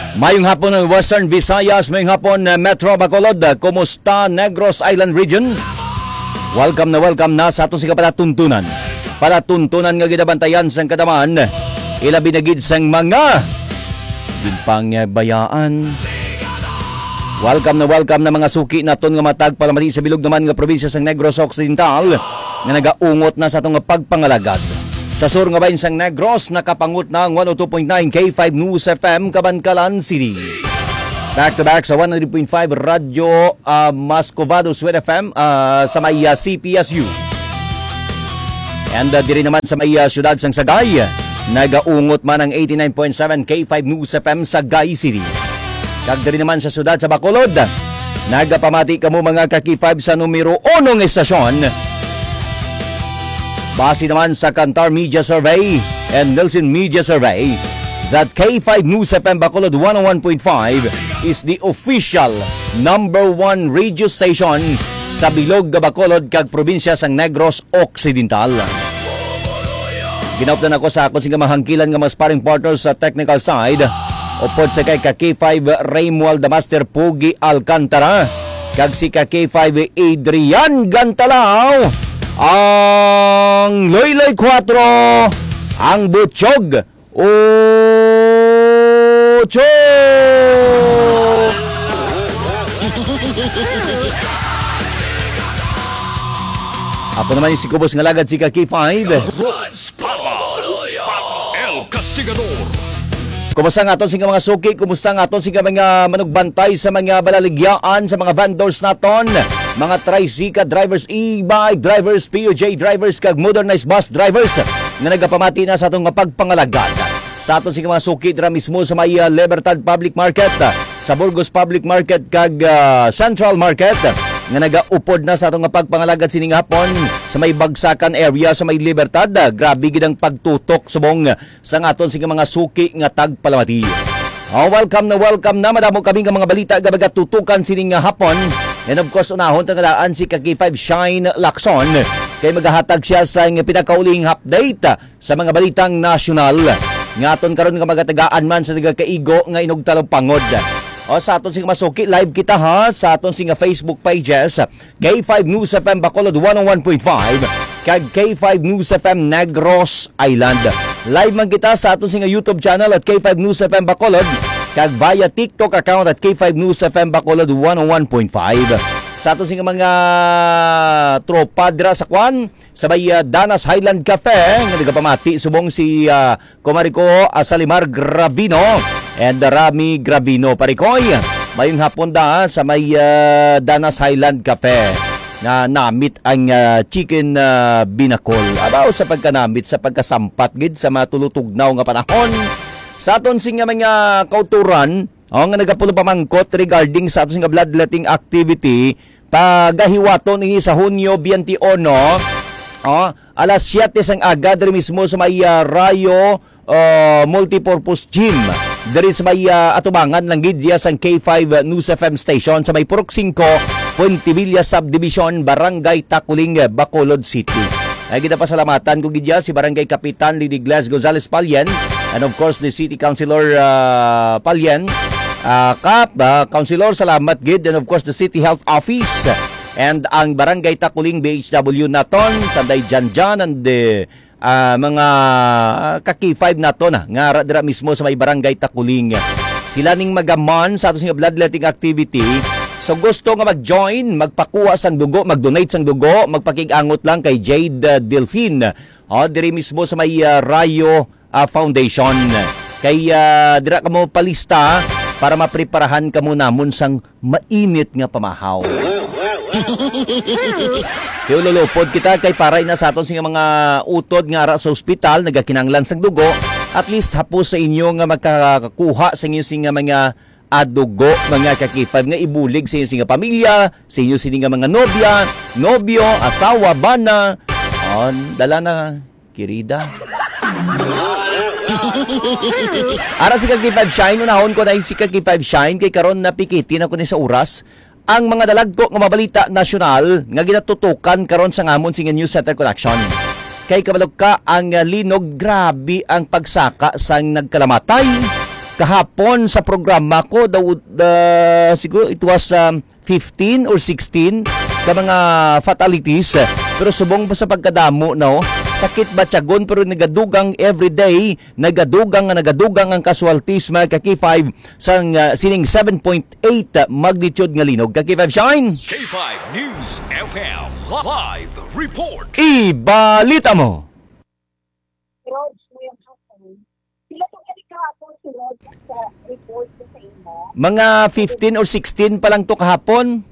Mayong hapon ng Western Visayas, mayong hapon Metro Bacolod. Kumusta Negros Island Region? Welcome na sa atong siga palatuntunan. Palatuntunan nga ginabantayan sang kadaman. Ilabi na gid sang mga ginpangbayaan. Welcome na mga suki naton nga matag palamali sa bilog naman nga probinsya sang Negros Occidental nga nagaungot na sa atong pagpangalagad. Sa sur nga bahin sang Negros, nakapangut na ang 102.9 K5 News FM Kabankalan City. Back to back sa 100.5 Radyo Mascovado Sweet FM sa may CPSU. And diri naman sa may syudad sang Sagay, nagaungot man ang 89.7 K5 News FM sa Sagay City. Kag diri naman sa syudad sa Bacolod, nagapamati kamo mga kaki-5 sa numero 1 ng estasyon. Base naman sa Kantar Media Survey and Nielsen Media Survey that K5 News FM Bacolod 101.5 is the official number 1 radio station sa bilog nga Bacolod kag probinsya sang Negros Occidental. Ginautan ako sa akong singa mahangkilan nga mas paring partners sa technical side. Upod sa kay K5 Raymuald Master Pugi Alcantara kag si K5 Adrian Gantalao. Ang Loyloy 4, ang Butchog 8. Ako naman yung si Kubos nga lagad si K5. El Castigador. Kumusta nga aton sa mga suki? Kumusta nga aton sa mga manugbantay sa mga balaligyaan, sa mga vendors naton, mga tricycle drivers, e-bike drivers, POJ drivers, kag modernized bus drivers nga nagapamati na sa atong pagpangalagad. Sa aton sa mga suki dira mismo sa may Libertad Public Market, sa Burgos Public Market, kag Central Market nga nagaupod na sa atong pagpangalagad sining hapon sa may Bagsakan area sa may Libertad. Grabe gid ang pagtutok subong sa aton sing mga suki nga tagpalamati. Welcome na madamo kami nga mga balita nga magatutukan sining hapon. And of course unahon tangadaan si K5 Shine Lacson kay magahatag siya sa pinakauling update sa mga balitang nasyonal. Nga aton karon nga magatagaan man sa nagakaigo nga inugtalong pangod. Sa aton sing masuki, live kita ha sa aton sing Facebook pages, K5 News FM Bacolod 101.5 kag K5 News FM Negros Island. Live man kita sa aton sing YouTube channel at K5 News FM Bacolod kag via TikTok account at K5 News FM Bacolod 101.5. Sa aton sing mga tropa dira sa kwan sa may Danas Highland Cafe nga nagapamati subong si Comariko Salimar Gravino and Rami Gravino Parikoy. Mayong hapon da sa may Danas Highland Cafe na namit ang chicken binakol. Abaw sa pagkanamit, sa pagkasampat gid sa matulutugnaw nga panahon. Sa aton sing mga kauturan, nga nagapulo pamangkot regarding sa aton sing bloodletting activity pagahiwaton ini sa Hunyo 21. Alas 7 sang aga diri mismo sa may Rayo Multipurpose Gym. Diri sa may atubangan lang gidya sang K5 News FM station sa may Purok 5, Puente Villa Subdivision, Barangay Taculing, Bacolod City. Ay kita pasalamatan ko gidya si Barangay Kapitan Lidiglas Gonzales Palyen and of course the City Councilor Palyen, Councilor salamat gid, and of course the City Health Office and ang Barangay Taculing BHW naton sanday Janjan and mga kaki-5 naton nga dira mismo sa may Barangay Taculing. Sila ning magaman sa ato sing bloodletting activity. So gusto nga mag-join, magpakuha sang dugo, mag-donate sang dugo, magpakig-angot lang kay Jade Delphine. Diri mismo sa may Rayo Foundation. Kay dira ka mo palista para mapreparahan ka mo namon sang mainit nga pamahaw. Kaya lulupod kita kay paray na sa aton sing mga utod nga ara sa ospital nagakinanglan sang dugo. At least hapos sa inyo nga magkakakuha sa inyo sing mga adugo mga kakipad nga ibulig sa inyo sing pamilya, sa inyo sing mga nobya, nobyo, asawa, bana. Dala na kirida. Ara si K5 Shine, unahon ko na si K5 Shine kay karon napikitin ako ni sa oras ang mga dalagko nga mabalita nasyonal nga ginatutukan karon sa ngamon sing News Center Connection. Kay kabalog ka ang linog, grabe ang pagsaka sang nagkalamatay kahapon sa programa ko, siguro it was 15 or 16 ka mga fatalities. Pero subong pa sa pagkadamo, no? Sakit ba tiyagon pero nagadugang everyday, nagadugang ang casualties mga K5 sa sining 7.8 magnitude nga linog. K5 Shine! K5 News FM Live Report. Ibalita mo! Rods mo yung hapon. Sila itong kahapon si Rods sa report ko sa imo. Mga 15 or 16 pa lang to kahapon.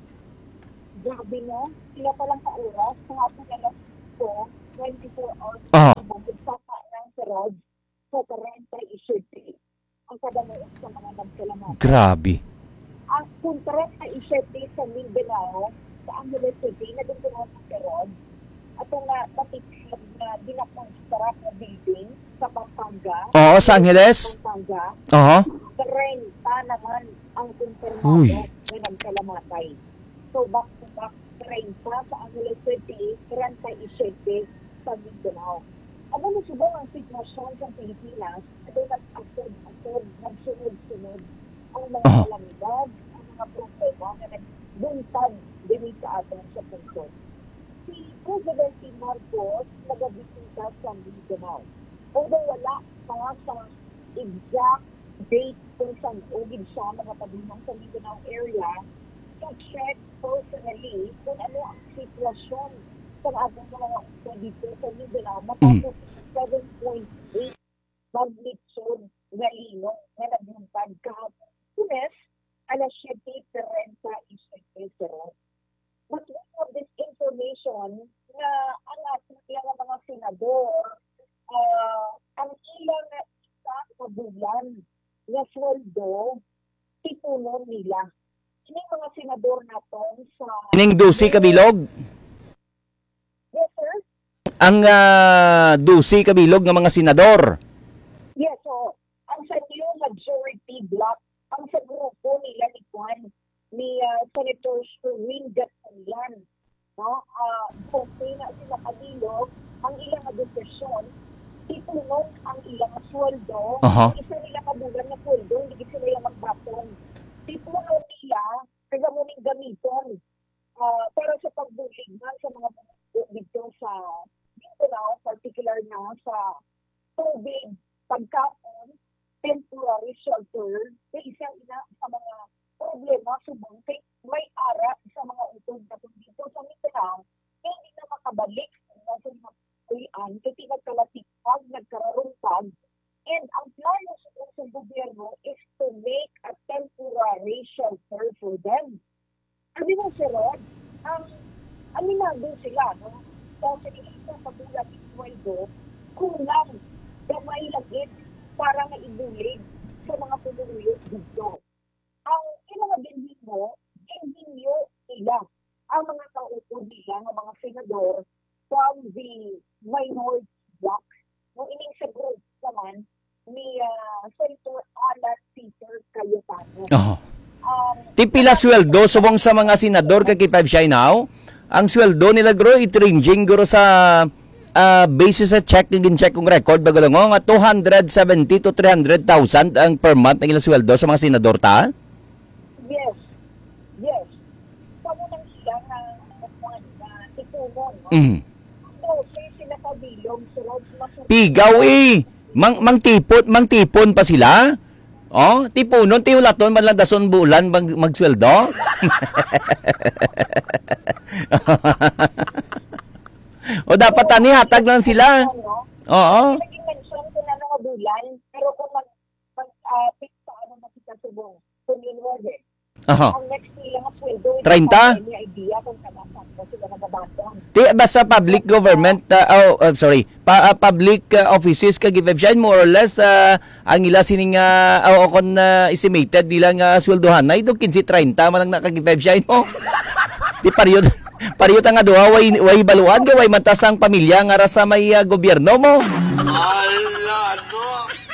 Grabe no? Sila pa lang sa oras. Kahapon na lang ito, 24 hours. Magsaka ng si Rods sa 30 ang kadamuot sa mga nagkalamat. Grabe. Ang kung 30 sa Mindanao, sa Angeles City, nagundungan ng si Rods, at ang napitig na dinakong sarap na building sa Pampanga. Oo, sa Angeles. Pampanga. Oo. 30 naman ang Uy. kumpirmado na nagkalamatay. So, back-to-back 30 sa Angeles City, 37 sa Mindanao. Ano na subong ang sitwasyon sa Pilipinas, ito nag-asod, nagsunod-sunod ang mga kalamidad, ang mga problema na nagbuntag din sa atin sa punto. Si President Marcos nagabisita sa Mindanao. Although wala pa sa exact date kung saan ugid siya nakapadunong sa Mindanao area, to check personally kung ano ang sitwasyon sa ating mga uso dito sa Mindanao matapos 7.8 magnitude na linog na nagbuntag kahapon. Lunes, alas 7:30 isang. But we have this information na ang ating mga senador, ang ilang isa sa bulan na sweldo, tipunon nila. Sino yung mga senador natin sa... Ining 12 kabilog? Yes, sir? Ang 12 kabilog ng mga senador? Yes, so, ang sa new majority block, ang sa grupo nila ni Juan, ni Senator Sherwin Gatchalian, no? Kung na sila kabilog, ang ilang desisyon, tipunon ang ilang sweldo, isa nila kabulan na sweldo, hindi sila yung magbatong. Tipunon nila, kaya muling gamiton para sa pagbuligman sa mga dito sa Mindanao, particular na sa tubig, pagkapon, temporary shelter, na isa sa mga problema subong kay may ara sa mga utod na dito sa Mindanao, hindi na makabalik sa mga kuyan, kasi nagkalatikpag, nagkararumpag, and ang plano sa gobyerno is to make a temporary shelter for them. Ano mo, Sir Rod, aminado sila, no? Kasi isang pagbulat ng sweldo, kulang gamay lagit para nga ibulig sa mga pumuluyo dito. Ang ilang mo, hindi nila ang mga kaupod nila, ng mga senador from the minority bloc. Nung ining sa group naman ni Senator Alan Peter Cayetano. Tipila sweldo subong sa mga senador kay K5 siya now. Ang sweldo nila gro it-ranging gro sa basis sa check kong record bago lang nga 270 to 300,000 ang per month ang ilang sweldo sa mga senador ta. Yes. Samo nang sila na tipunon, no? So, sila kabilog, Pigaw mang tipon pa sila. Oh, tipunon tiulaton man lang dason bulan magsweldo. O dapat tani hatag lang sila. Oo. Naging mention ko na mga bulan, pero kung mag-pick sa makita subong, kung inwarded. Ang next nila nga sweldo, 30? May idea kung kanasan ko sila nagabatong. Basta public government, public offices ka give siya more or less ang ila sining kon estimated nila nga sweldohan na ito 15-30 man lang nakagive siya mo. Di pariyot nga duha way baluan ka way mantasang pamilya nga ra sa may gobyerno mo. Ala no.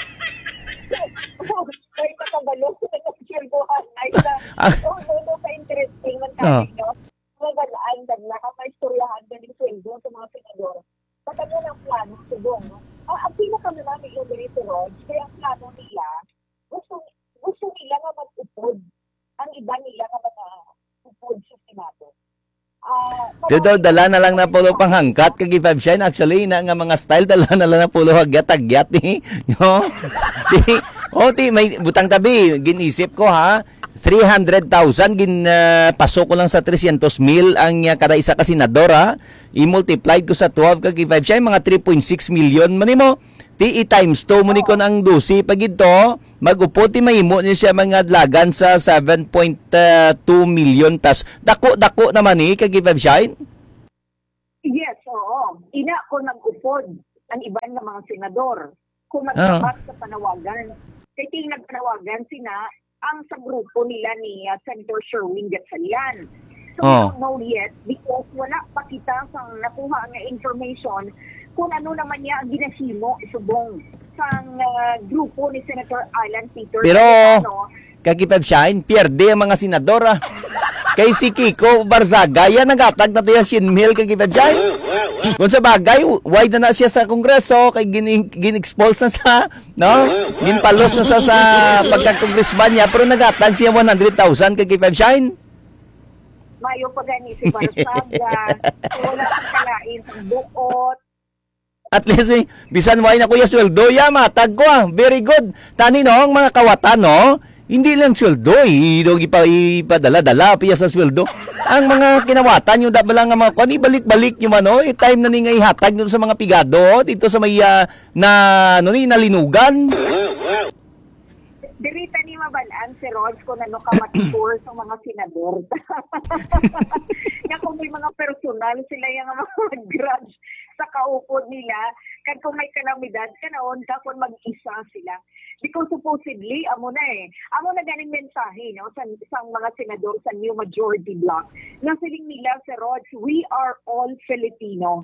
Ay kakabalo ko na sweldohan ay no ka interesting man kanino. Mabalaan na kapay-istoryahan din yung sweldo sa mga senador. Pagkano ng plano subong, no? Ang pinakamarami yung ganito, Rod, kaya ang plano nila, Dito, dala na lang na pulo panghangkat kag Five Shine. Actually, na nga mga style, dala na lang na pulo hagyat-hagyat. No? May butang tabi. Ginisip ko ha. 300,000 pasok ko lang sa 300,000 ang kada isa ka senador ha. I-multiplied ko sa 12 kag Five Shine, mga 3.6 million man mo. Ti times 2 mo ni ko ang 12 pag ito, mag-upo ti mahimo ni siya mga adlagan sa 7.2 million tas dako naman ni kag Five Shine. Yes, oo. Ina ko nag-upod ang iban nga mga senador kung nagsabat sa panawagan. Kaya nagpanawagan sina ang sa grupo nila ni Senator Sherwin Gatchalian. So we don't know yet because wala pa kita sa nakuha nga information kung ano naman niya ang ginahimo subong sa grupo ni Senator Alan Peter. Pero kag Five Shine, pierde ang mga senador ah. Kay si Kiko Barzaga, yan nagatag na tiya 100 mil kag Five Shine. Kung sa bagay, wide na siya sa Kongreso, kay gin-expulse na sa, no? Ginpalos na sa pagka-congressman niya, pero nagatag siya 100,000 kag Five Shine. Mayo pa gani si Barzaga, wala kang kalain sa buot. At least, bisan why na kuya sweldo, matag ko ah. Very good. Tani no, ang mga kawatan no, hindi lang sweldo, ipadala-dala piya sa sweldo. Ang mga kinawatan, yung dabala nga mga kwan, ibalik-balik nyo man, time na ni nga ihatag nyo sa mga pigado, dito sa may nalinugan. Dirita ni mabalaan si Rods kung ano ka matur sa mga senador. Nga kung may mga personal, sila yung mga grudge sa kaupod nila. Kaya kung may kalamidad, kanaon ka kung mag-isa sila. Because supposedly, amo na ganing mensahe no, sa mga senador sa new majority bloc. Nasiling nila si Rods, we are all Filipino.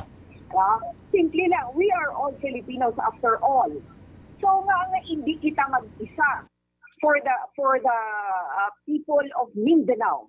Simple lang, we are all Filipinos after all. So nga hindi kita mag-isa for the people of Mindanao.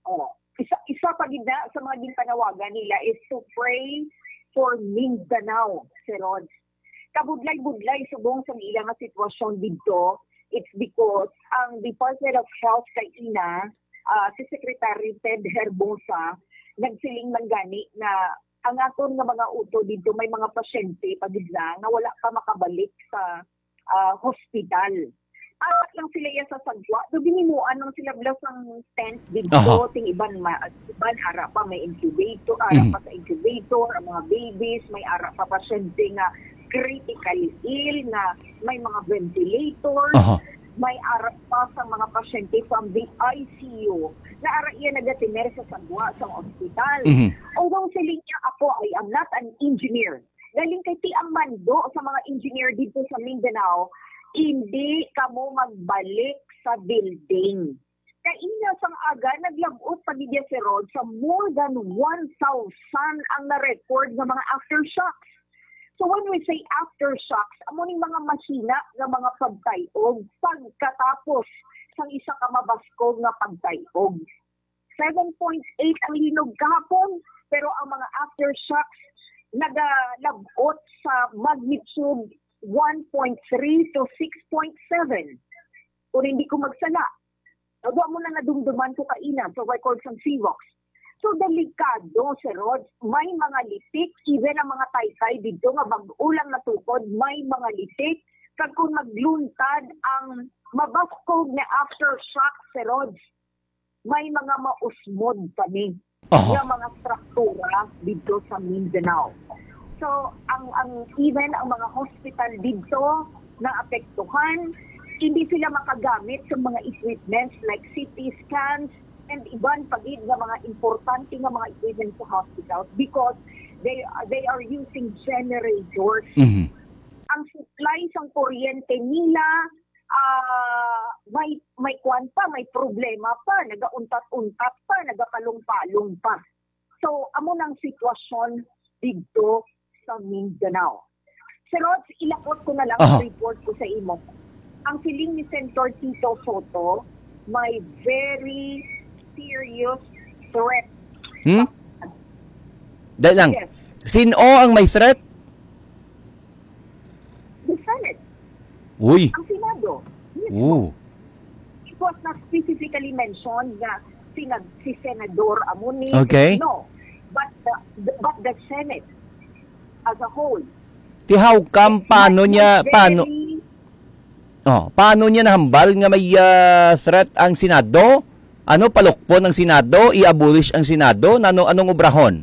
Isa pa gid na sa mga ginpanawagan nila is to pray for Mindanao, si Rods. Kabudlay-budlay subong sa ilang sitwasyon dito, it's because ang Department of Health kay ina, si Secretary Ted Herbosa, nagsiling man gani na ang aton nga mga uto dito may mga pasyente pagid na wala pa makabalik sa hospital. Arat lang sila iya sa sagwa. Do binimuan nang sila blas ang tent dito, ting iban ara pa may incubator, ara pa sa incubator, ang mga babies, may ara pa pasyente nga critically ill na may mga ventilators, may ara pa sa mga pasyente from the ICU na ara iya nagatiner sa sagwa sa hospital. Although sila niya ako I am not an engineer. Galing kay ti ang mando sa mga engineer dito sa Mindanao, hindi kamo magbalik sa building. Kaya ina sang aga, naglabot pagidya si Rod sa more than 1,000 ang na-record ng mga aftershocks. So when we say aftershocks, amo ning mga masina ng mga pagtayog pagkatapos sang isa ka mabaskog nga pagtayog. 7.8 ang linog kahapon, pero ang mga aftershocks nagalabot sa magnitude 1.3 to 6.7. Kung hindi ko magsala, nagawa mo na nadumduman ko kaina sa records ng CVOX. So, delikado, Sir Rod. May mga litik, even ang mga taysay dito nga mag-ulang na tukod, may mga litik. Kag kung magluntad ang mabaskog na aftershock, Sir Rod, may mga mausmod pa ni. Yung mga struktura dito sa Mindanao. So, even ang mga hospital dito na apektuhan, hindi sila makagamit sa mga equipments like CT scans and iban pagid nga mga importante nga mga equipment sa hospitals because they are using generators. Ang supply ng kuryente nila may kwan pa, may problema pa, nagauntat-untat pa, nagapalong-palong pa. So, amo nang sitwasyon dito sa Mindanao. Sir Rods, ilakot ko na lang ang report ko sa imo. Ang siling ni Senator Tito Soto, may very serious threat. Dahil lang, Yes. sino ang may threat? The Senate. Uy. Ang Senado. Yes. It was not specifically mentioned na si Senador Amuni. Okay. No. but the Senate as a whole. Ti how come paano niya nahambal nga may threat ang Senado? Ano palukpon ng Senado, i-abolish ang Senado, anong obrahon?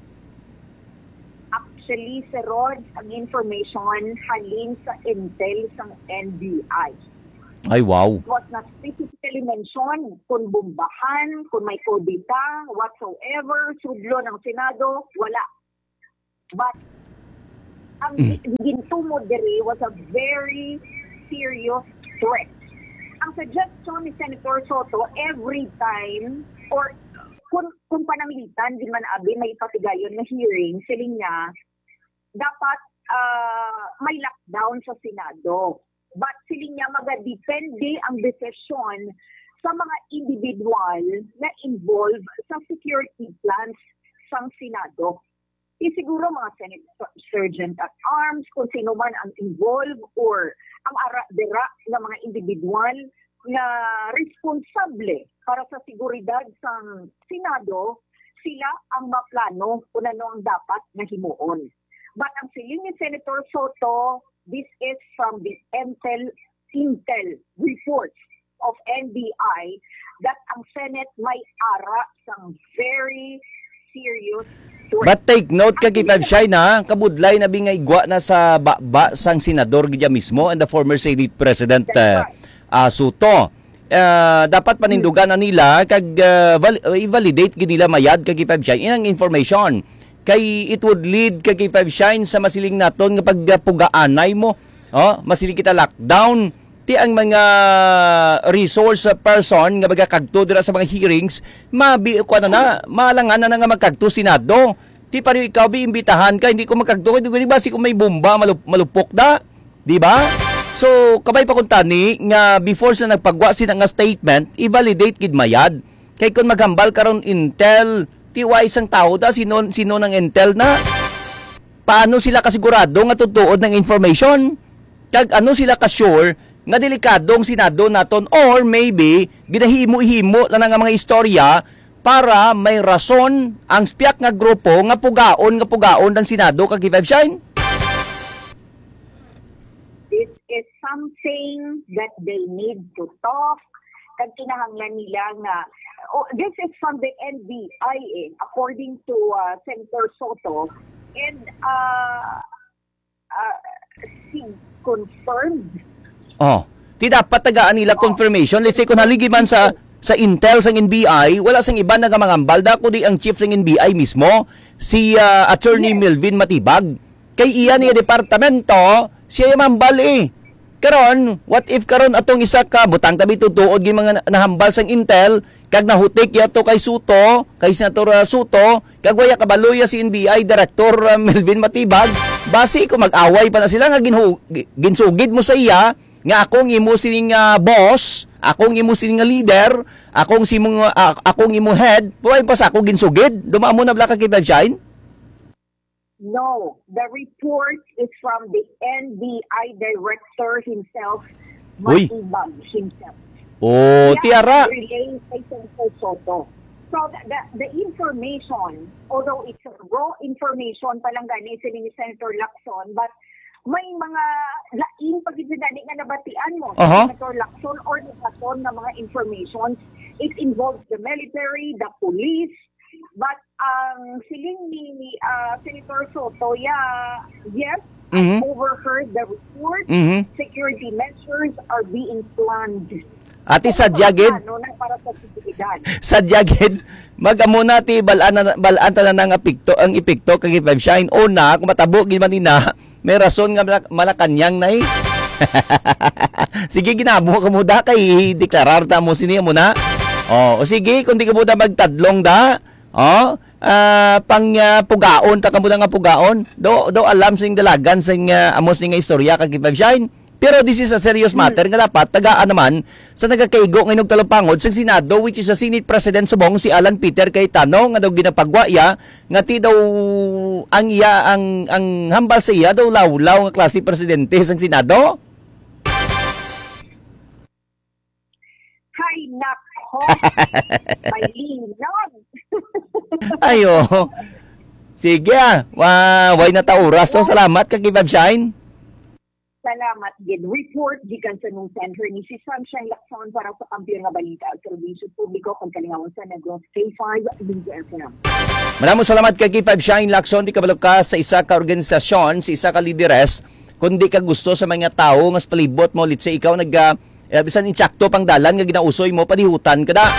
Actually, Sir Rod, ang information halin sa intel ng NBI. Ay wow. It was not specifically mentioned kung bumbahan, kung may kodita, whatsoever, sudlo ng Senado, wala. But ang gintumo diri was a very serious threat. Ang suggestion ni Senator Soto, every time, or kung pananglitan, di man abi, may patigayon na hearing, siling niya, dapat may lockdown sa Senado. But siling niya, magadepende ang desisyon sa mga individual na involved sa security plans sa Senado. Siguro mga Senate Sergeant at Arms, kung sino man ang involved or ang ara-dera ng mga individual na responsable para sa seguridad sa Senado, sila ang maplano kung ano ang dapat na himuon. But ang siling ni Senator Soto, this is from the intel reports of NBI that ang Senate may ara sang very serious threat. But take note kay Pavshay na kabudlay na bingay gwa na sa baba sang senador gidya mismo and the former Senate President Soto. Dapat panindugan na nila kag i-validate gid nila mayad kay Pavshay inang information. Kay it would lead kay Pavshay sa masiling naton nga pagpugaanay mo. Masiling kita lockdown ti ang mga resource person nga magakagto dira sa mga hearings malangan na nga magkagto Senado. Ti pari ikaw iimbitahan ka hindi ko magkagto di ba si kung may bomba malupok da, di ba? So kabay pa kun tani nga before sa nagpagwa sila nga statement i-validate gid mayad. Kay kun maghambal karon intel tiwa isang tao da sino ng intel na paano sila kasigurado nga tutuod ng information? Kag ano sila ka-sure nga delikadong Senado naton or maybe ginahimo-himo na nga mga istorya para may rason ang spiak nga grupo nga pugaon ng Senado kag Pavshay? This is something that they need to talk. Kag kinahanglan nila nga this is from the NBI according to Senator Soto, and she confirmed. Ti dapat tagaan nila confirmation. Let's say kung haligi man sa intel sang NBI, wala sang iba nga mangambal da kundi ang chief sang NBI mismo, si Attorney Melvin Matibag. Kay iya niya departamento, siya yung mambal Karon, what if karon atong isa ka butang tabi tutuod gi mga nahambal sang intel kag nahutik yato kay Soto, kay Senator Soto, kag waya kabaluya si NBI Director Melvin Matibag, basi ko mag-away pa na sila nga ginsugid mo sa iya nga akong imo sining boss, akong imo sining leader, akong imo head, buhay pa sa ako ginsugid, dumaan mo na bla ka kay Pavshay? No, the report is from the NBI director himself, Matibag himself. Tiara. Relaying kay Senator Soto. So the information, although it's raw information palang gani ni Senator Lacson, but may mga laing pagdidani nga nabatian mo sa Senator Lacson or Lacson na mga information. It involves the military, the police, but ang siling ni Senator Soto, yes, I overheard the report. Security measures are being planned. Ati sadyagid. Para sa seguridad. Sadyagid. Mag-amo na ti balaan ta na ang epekto kay Pavshay. Una, kung matabo gid man nina, may rason nga malakanyang na Sige, ginamo ka mo da kay deklarar ta mo siniya mo na. Sige, kung di ka mo da magtadlong da. Pugaon ta kamo nga pugaon do alam sing dalagan sing amos ni nga istorya kag Pavshay. Pero this is a serious matter nga dapat tagaan naman sa nagakaigo ng talupangod sa Senado, which is a Senate President subong si Alan Peter Cayetano nga daw ginapagwa iya nga ti daw ang hambal sa iya daw lawlaw nga klase presidente sa Senado. Hay nako. May linog. Ayo. Sige way na ta oras. So, salamat kay Vibe Shine. Salamat gid. Report gikan sa nung center ni si Sunshine Lacson para sa kampiyon nga balita at serbisyo publiko kung kalingawan sa Negros K5 News FM. Maraming salamat kay Vibe Shine Lacson. Di kabalo ka sa isa ka organisasyon, sa isa ka lideres. Kung di ka gusto sa mga tao, mas palibot mo, let's say ikaw bisan intsakto pang dalan nga ginausoy mo, padihutan ka da.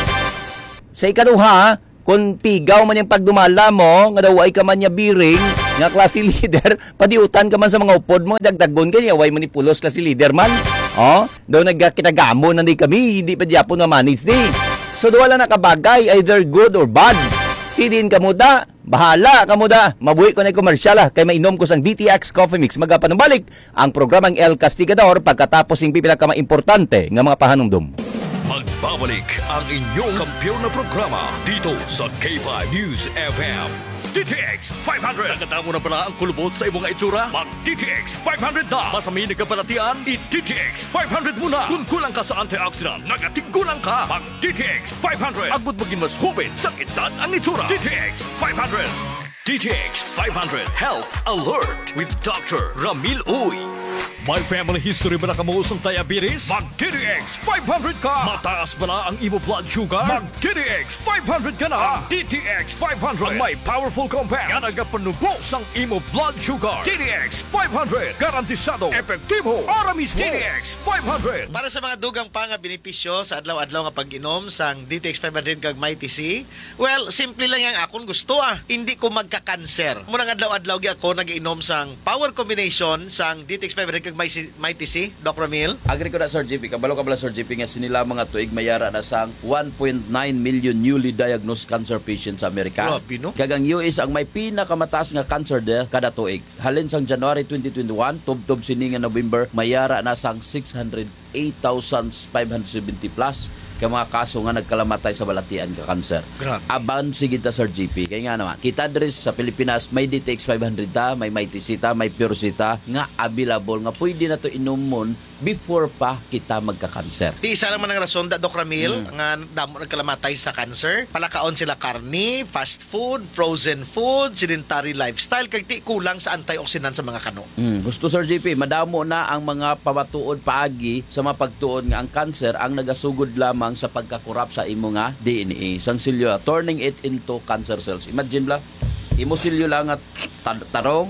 Sa ikaduha, kung pigaw man yung pagdumala mo, nga daw ay ka man niya biring, nga klase leader, padiutan ka man sa mga upod mo, dagdagon ka niya, way manipulos klase leader man. Daw nagkitagamo na di kami, hindi pa diapon na manage di. So wala nakabagay, either good or bad. Tidin ka mo da, bahala ka mo da. Mabuhi ko na yung komersyal kay mainom ko sang DTX Coffee Mix. Magapanubalik ang programang El Castigador pagkatapos ng pipila ka importante nga mga pahanumdum. Magbabalik ang inyong kampiyon na programa dito sa K5 News FM. DTX 500. Nakatamo na pala ang kulubot sa imong itsura? Mag DTX 500 na. Masami nagkabalatian? I-DTX 500 muna. Kung kulang ka sa antioxidant, nagatigulang ka. Mag DTX 500. Agud maging mas hubin sa edad ang itsura. DTX 500. DTX 500 Health Alert with Dr. Ramil Uy. May family history ba na kamuusong diabetes? Mag-DTX 500 ka! Mataas ba na ang imo blood sugar? Mag-DTX 500 ka na! DTX 500 ang may powerful compounds nga nagapanubos ang imo blood sugar. DTX 500 garantisado, epektibo, para mismo. DTX 500 Para sa mga dugang pa nga benepisyo sa adlaw-adlaw nga pag-inom sang DTX 500 kag Mighty C, well, simple lang yang akong gusto Hindi ko magka-cancer. Muna nga adlaw-adlaw gi ako nag-inom sang power combination sang DTX 500 kag Mighty C, Doc Ramil. Agri ko na Sir JP, kabalo ka bala Sir JP nga sinila mga tuig mayara na sang 1.9 million newly diagnosed cancer patients sa Amerika. Grabe, no? Kagang US ang may pinakamataas nga cancer death kada tuig. Halin sang January 2021, tubtob sini nga November, mayara na sang 608,570 plus kay mga kaso nga nagkalamatay sa balatian ka cancer. Grabe. Aban sige ta Sir JP. Kaya nga naman, kita dres sa Pilipinas may DTX 500 ta, may Mighty C ta, may Pure C ta nga available nga pwede na to inumon before pa kita magka-cancer. Di isa lang man ang rason Doc Ramil nga damo nagkalamatay sa cancer. Palakaon sila karni, fast food, frozen food, sedentary lifestyle kay di kulang sa antioxidant sa mga kano. Gusto Sir JP, madamo na ang mga pamatuod paagi sa mapagtuon nga ang cancer ang nagasugod lamang sa pagkakurap sa imo nga DNA. Sang silyo, turning it into cancer cells. Imagine la, imo silyo lang at tarong,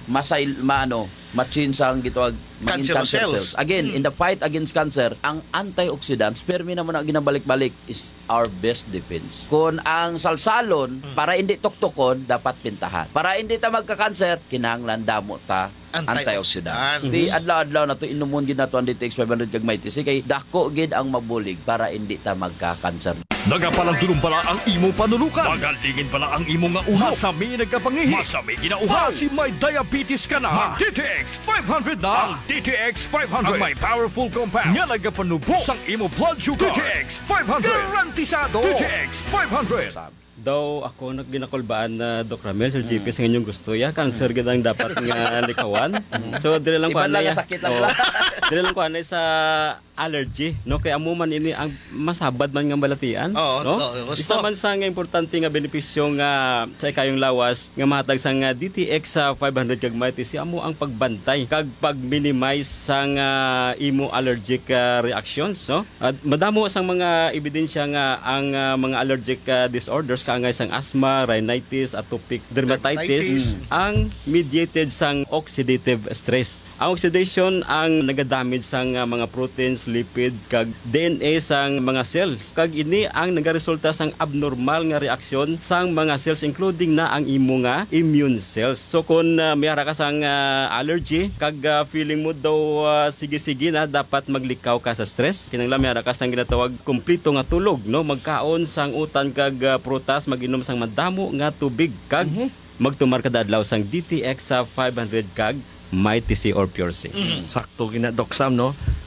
machin sang gitawag maging cancer cells. Again, in the fight against cancer, ang antioxidants, permi na mo na ginabalik-balik, is our best defense. Kung ang salsalon, para hindi tuktukon, dapat pintahan. Para hindi ta magka-cancer, kinahanglan damo ta antioxidant. Di adlaw-adlaw na to inumon gid nato ang DTX 500 kag Mighty C kay dako gid ang mabulig para hindi ta magka-cancer. Nagapalandulong pala ang imo panulukan. Magalingin pala ang imo nga ulo. Masami nagkapangihi. Masami ginauhaw. Si may diabetes ka na. DTX 500 na. Ang DTX 500 ang may powerful compounds nga nagapanubos ang imo blood sugar. DTX 500 garantisado. DTX 500 Daw ako ginakulbaan na Doc Ramil, Sir JP, sa inyong gusto cancer gid ang dapat nga likawan. So dire lang ko Iba lang ang sakit lang lang. dire lang ko sa allergy, no? Kaya amo man ini ang masabad man nga balatian, no? Isa man sa nga importante nga benepisyo nga sa kayong lawas nga mahatag sa nga DTX sa 500 kag Mighty C amo ang pagbantay kag pag-minimize sa nga imo allergic reactions, no? At madamo sang mga ebidensya nga ang mga allergic disorders kaangay sang asthma, rhinitis, atopic dermatitis ang mediated sang oxidative stress. Ang oxidation ang nagadamage sang mga proteins, lipid kag DNA sang mga cells. Kag ini ang nagaresulta sang abnormal nga reaksyon sang mga cells including na ang imo nga immune cells. So kung mayara ka sang allergy kag feeling mo daw sige-sige na dapat maglikaw ka sa stress, kinahanglan mayara ka sang ginatawag kumpleto nga tulog, no? Magkaon sang utan kag prutas, mag-inom sang madamo nga tubig kag magtumar kada adlaw sang DTX sa 500 kag Mighty C or Pure C. Sakto gina Doc Sam, no?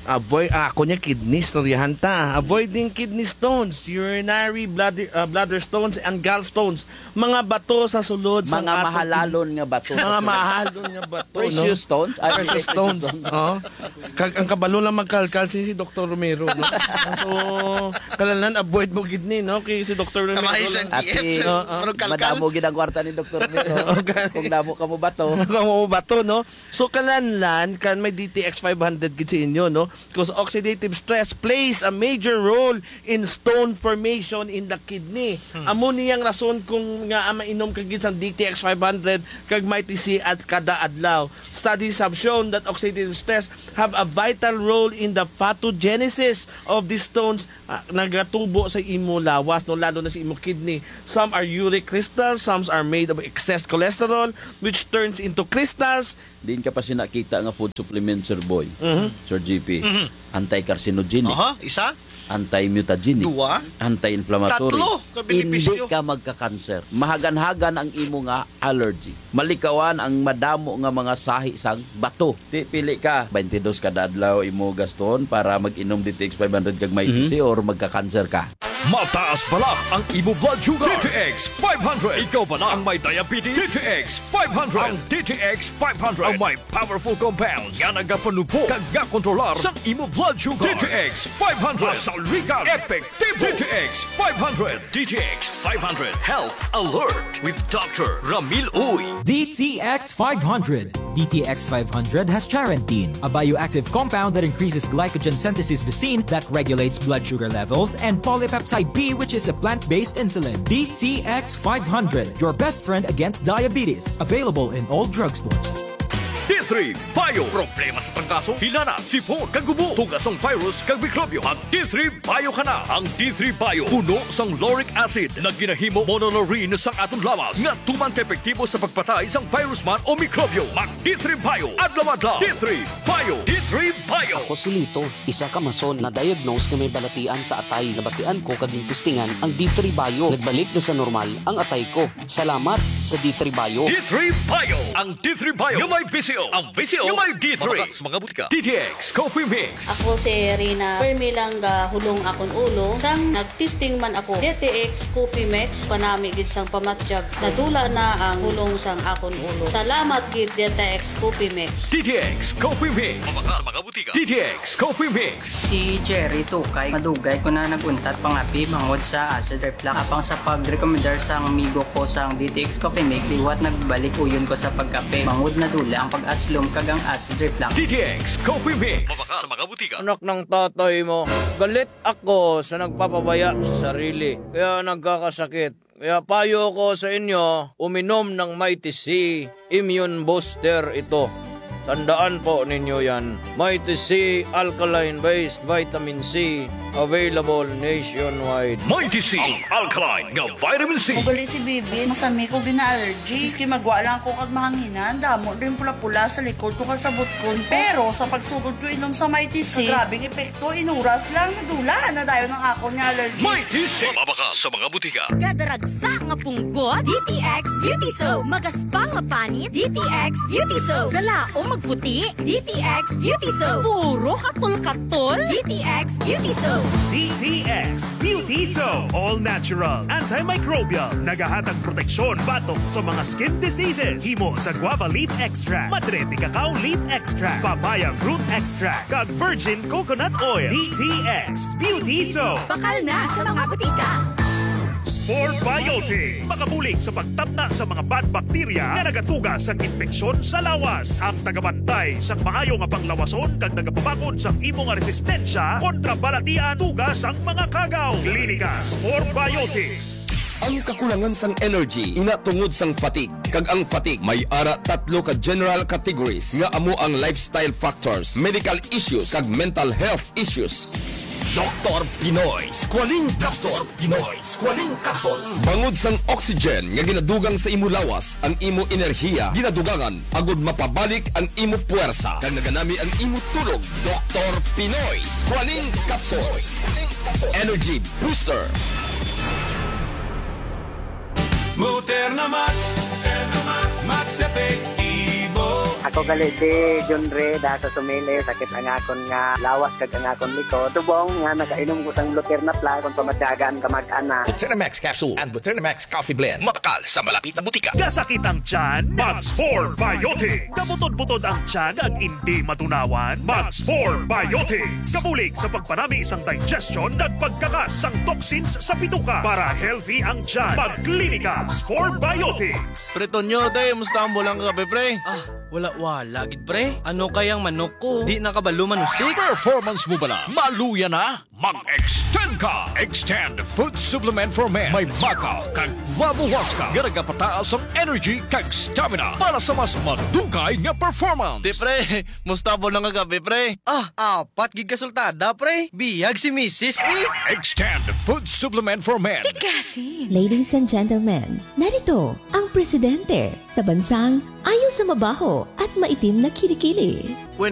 kidney storyahan ta. Avoiding kidney stones, urinary bladder stones, and gallstones. Mga bato sa sulod sa Mga mahalalon nga bato. Mga mahalon nga bato. Precious stones? Precious stones. Ang kabalo lang magkalkal si Dr. Romero. No? So, kalanan, avoid mo kidney, no? Kay si Dr. Romero. Ati, madamo gid ang kwarta ni Dr. Romero. Kung damo ka mo bato. No? So, kalanlan, kan may DTX 500 gid sa inyo, no? Because oxidative stress plays a major role in stone formation in the kidney. Amo niyang rason kung nga mainom ka gid sa DTX 500 kag Mighty C at kada adlaw. Studies have shown that oxidative stress have a vital role in the pathogenesis of these stones nagatubo sa imo lawas, no, lalo na sa imo kidney. Some are uric crystals, some are made of excess cholesterol which turns into crystals. Din ka pa sinakita nga food supplement, Sir Boy. Sir GP. Anti-carcinogenic. Isa? Anti-mutagenic. 2. Anti-inflammatory. 3 kabenepisyo. Hindi ka magka-cancer. Mahagan-hagan ang imo nga allergy. Malikawan ang madamo nga mga sahi sang bato. Pili ka 22 kada adlaw imo gaston para mag-inom DTX 500 kag Mighty C or magka-cancer ka. Mataas balak ang imo blood sugar. DTX 500. Ikaw ba ang may diabetes? DTX 500. Ang DTX 500 ang may powerful compounds nga nagapanupo kag kontrolar sa imo blood sugar. DTX 500. Masalrikan. Epektibo. DTX 500. DTX 500. Health Alert with Dr. Ramil Uy. DTX 500. DTX 500 has charantine, a bioactive compound that increases glycogen synthesis Vicine that regulates blood sugar levels, and polypeptide B, which is a plant-based insulin. DTX 500, your best friend against diabetes. Available in all drugstores. D3 Bio. Problema sa pangkaso, hilana, sipon, kagubo, tugasong virus, kag mikrobyo. Ang D3 Bio ka na. Ang D3 Bio, puno sang lauric acid na ginahimo monolaurin sang atong lawas nga tuman epektibo sa pagpatay sang virus man o mikrobyo. Mag D3 Bio. Adlaw-adlaw. D3 Bio. D3 Bio. Ako si Lito, isa ka mason na diagnose na may balatian sa atay. Nabatian ko kaging testingan ang D3 Bio. Nagbalik na sa normal ang atay ko. Salamat sa D3 Bio. D3 Bio. Ang D3 Bio yung may VCO. Ang VCO yung may D3. Mga butika. DTX Coffee Mix. Ako si Rina Permilang hulong akon ulo. Sang nagtesting man ako DTX Coffee Mix. Panami gid sang pamatjag. Nadula na ang hulong sang akon ulo. Salamat gid DTX Coffee Mix. DTX Coffee Mix. Sa mga butika. DTX Coffee Mix. Si Jerry Tukay, madugay ko na naguntat pangapi mangod sa acid reflux. Apang sa pag-recommendar sang amigo ko sang DTX Coffee Mix, iwat nagbalik uyon ko sa pagkape. Mangod na dula ang pag-aslom kagang acid reflux. DTX Coffee Mix. Sa mga butika. Anak ng tatay mo, galit ako sa nagpapabaya sa sarili. Kaya nagkakasakit. Kaya payo ko sa inyo, uminom ng Mighty C Immune Booster ito. Tandaan po ninyo yan. Mighty C Alkaline-based Vitamin C. Available nationwide. Mighty C ang alkaline nga vitamin C. Mugali si Bibi, masami ko gina-allergy. Iski magwa lang ko kag mahanginan. Damo rin pula-pula sa likod ko kasabot ko. Pero sa pagsugod ko inom sa Mighty C, grabing epekto, inuras lang nadula na dayo ng ako niya allergy. Mighty C. Mabaka sa mga butika. Kadaragsa nga punggot, DTX Beauty Soap. Magaspang nga panit, DTX Beauty Soap. Galaong magputi, DTX Beauty Soap. Puro katol-katol, DTX Beauty Soap. DTX Beauty Soap. All natural, antimicrobial, nagahatag proteksyon batok sa mga skin diseases. Himo sa guava leaf extract, madre de cacao leaf extract, papaya fruit extract, kag virgin coconut oil. DTX Beauty Soap. Bakal na sa mga butika. Sport Biotics. Makabulig sa pagtabna sa mga bad bacteria na nagatuga sa infeksyon sa lawas. Ang tagabantay sa maayo nga panglawason kag nagapabakod sa imo nga resistensya kontra balatian tuga sang mga kagaw. Klinika Sport Biotics. Ang kakulangan sang energy ina tungod sang fatigue. Kag ang fatigue may ara 3 ka general categories nga amo ang lifestyle factors, medical issues kag mental health issues. Dr. Pinoy Squalene Capsule. Pinoy Squalene Capsule. Bangod sang oxygen nga ginadugang sa imo lawas, ang imo enerhiya ginadugangan agud mapabalik ang imo puwersa kag naganami ang imo tulog. Dr. Pinoy Squalene Capsule. Energy Booster. Muterna Max, Max Epektibo. Ako gali si John Ray da sa Sumili, sakit ang akon nga lawas kag ang akon liko. Tubong nga nakainom ko sang Bluter na pla kung pamatyagaan ka mag-ana. Buternamax Capsule and Buternamax Coffee Blend. Mapakal sa malapit na butika. Gasakit ang tiyan, Max 4 Biotics. Kabutod-butod ang tiyan ag hindi matunawan, Max 4 Biotics. Kabulig sa pagpanami isang digestion ag pagkakas sang toxins sa bituka para healthy ang tiyan. Magklinika 4 Biotics. Preto nyo, day, musta ang bulang kape, pre? Wala, gid pre. Ano kayang manok ko? Di nakabalo manusik. Performance mo bala? Maluya na? Mag-extend ka! Extend Food Supplement for Men. May makaw kag vabuwas ka. Garagapataas ang energy kag stamina para sa mas madugay nga performance. Di pre, musta ang bulang kape, pre? Apat gid kasultada, pre. Biyag si Mrs. Extend Food Supplement for Men. Ladies and gentlemen, narito ang presidente sa bansang ayaw sa mabaho at maitim na kilikili.